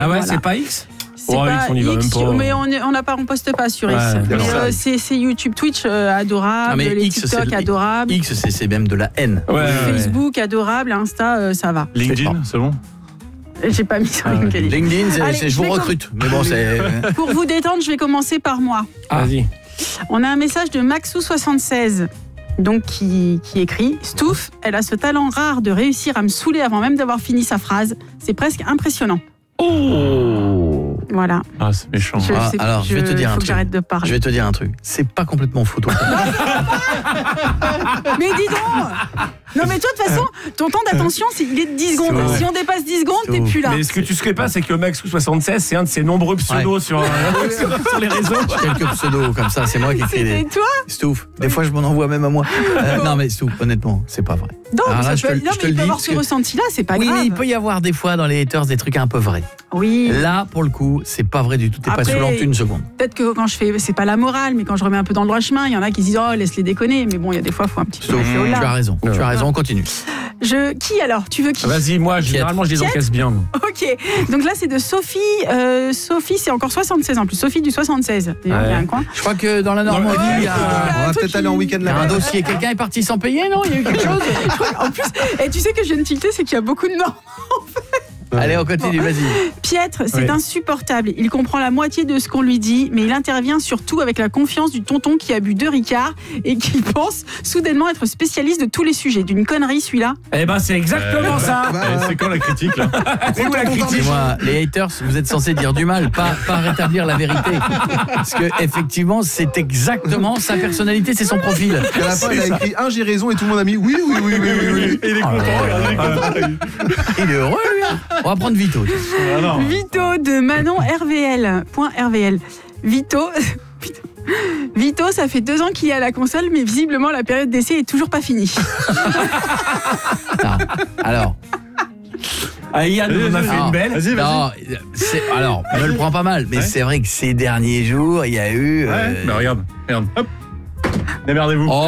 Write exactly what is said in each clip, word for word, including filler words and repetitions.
Ah ouais, Voilà. c'est pas X? C'est Oh, pas X, on y va X, même pas. mais on est- on n'a pas, on poste pas sur X. Ouais, mais d'accord. euh, c'est, c'est YouTube, Twitch euh, adorable, Ah, mais les X, TikTok c'est- adorables, X, c'est, c'est même de la haine. Ouais, ouais, ouais. Facebook adorable, Insta euh, ça va. LinkedIn, c'est bon? J'ai pas mis sur Ah ouais. LinkedIn. LinkedIn, c'est, Allez, c'est je je vous vais recrute. Mais bon, c'est. Pour vous détendre, je vais commencer par moi. Ah. Vas-y. On a un message de Maxou soixante-seize. Donc qui, qui écrit Stouff, elle a ce talent rare de réussir à me saouler avant même d'avoir fini sa phrase. C'est presque impressionnant. Oh. Voilà. Ah, c'est méchant. Je, Ah, sais- alors, je vais te dire faut un que truc. j'arrête de Je parler. vais te dire un truc. C'est pas complètement faux, toi. Mais dis donc. Non mais toi de toute façon, ton temps d'attention, c'est, il est de dix secondes. Stouff. Si on dépasse dix secondes, t'es plus là. Mais ce que tu sais pas, c'est que Maxou soixante-seize, c'est un de ses nombreux pseudos Ouais. sur, euh, sur, sur les réseaux. Quelques pseudos comme ça, c'est moi qui écris C'était les. toi. Stouff. Des fois, je m'en envoie même à moi. Euh, non, mais Stouff, honnêtement, c'est pas vrai. Non, Alors ça là, je peut- te le- non, je te mais il le peut dis, avoir parce ce que- ressenti-là, c'est pas Oui, grave. mais il peut y avoir des fois dans les haters des trucs un peu vrais. Oui. Là, pour le coup, c'est pas vrai du tout. T'es pas Après, saoulant une seconde. Peut-être que quand je fais, c'est pas la morale, mais quand je remets un peu dans le droit chemin, il y en a qui se disent oh laisse-les déconner. Mais bon, il y a des fois, faut un petit peu. Stouff, aller tu au-delà. as raison. Tu as raison, on continue. Je qui alors? Tu veux qui? Vas-y, moi, généralement, je les Piètre. encaisse bien. moi. Ok. Donc là, c'est de Sophie. Euh, Sophie, c'est encore soixante-seize en plus. Sophie du soixante-seize. Il y a Ouais. un coin. Je crois que dans la Normandie, il y a, On va peut-être aller en week-end il y a là-bas. un dossier. Quelqu'un est parti sans payer, non? Il y a eu quelque chose? En plus, et tu sais que je viens de tilter, c'est qu'il y a beaucoup de noms. Allez, on continue, vas-y. Piètre, c'est Oui. insupportable. Il comprend la moitié de ce qu'on lui dit, mais il intervient surtout avec la confiance du tonton qui a bu deux Ricards et qui pense soudainement être spécialiste de tous les sujets. D'une connerie, celui-là. Eh ben, c'est exactement ça. Bah, Eh, c'est quand la critique, là? C'est où la critique? Dis-moi, les haters, vous êtes censés dire du mal, pas, pas rétablir la vérité. Parce que effectivement, c'est exactement sa personnalité, c'est son profil. À la fin, il a écrit un, j'ai raison, et tout le monde a mis oui, oui, oui, oui, oui, oui. Il est Oh content, là regardez, il est content. Il est heureux, lui. hein. On va prendre Vito. Ah, non. Vito de Manon R V L. Point R V L. Vito. Vito, ça fait deux ans qu'il est à la console, mais visiblement la période d'essai est toujours pas finie. Non. Alors, Ah, Yann on a fait non, une belle. Vas-y, vas-y. non, c'est, alors, ne le prends pas mal, mais Ouais. c'est vrai que ces derniers jours, il y a eu. Ouais, euh, bah regarde, regarde. Hop. Démerdez-vous. Oh,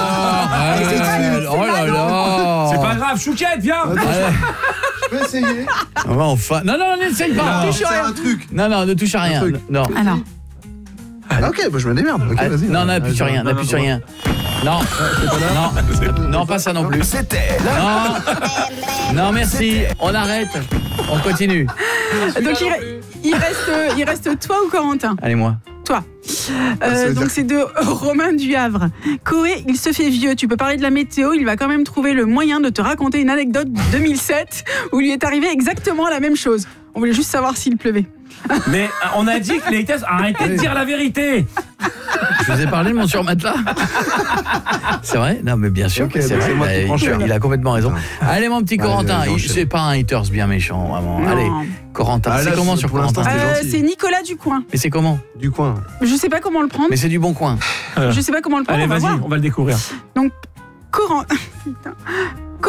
Arrête, oh là là. C'est pas grave, Chouquette, viens. Allez, Je peux essayer. on va enfin. Non, non, n'essaye pas. Non, touche à c'est rien. un truc. Non, non, ne touche à rien. truc. Non. Alors, Ah, ok, bah je me démerde. Ok, Ah, vas-y. non, n'appuie sur rien, n'appuie sur rien. Non, non, non, pas ça non plus. C'était Non, non, merci. On arrête. On continue. donc il, il reste, il reste toi ou Corentin? Allez, moi. Toi. ça Euh, veut donc dire- c'est de Romain du Havre. Coé, il se fait vieux. Tu peux parler de la météo, il va quand même trouver le moyen de te raconter une anecdote de deux mille sept où lui est arrivé exactement la même chose. On voulait juste savoir s'il pleuvait. Mais euh, on a dit que les haters, arrêtez de dire la vérité. Je vous ai parlé de mon surmatelas. C'est vrai? Non, mais bien sûr Ok, que c'est donc vrai. c'est moi qui Bah, prends il, cher. il a complètement raison. Allez, mon petit Allez, Corentin, vas-y, il- enchaîne. c'est pas un haters bien méchant, vraiment. Non. Allez, Corentin, Ah, c'est là, comment c'est- sur pour l'instant, Corentin? c'est Euh, gentil. c'est Nicolas Ducoin. Mais c'est comment? Du coin. Je sais pas comment le prendre. Mais c'est du bon coin. Je sais pas comment le prendre. Allez, on va vas-y, voir. on va le découvrir. Corentin. Putain.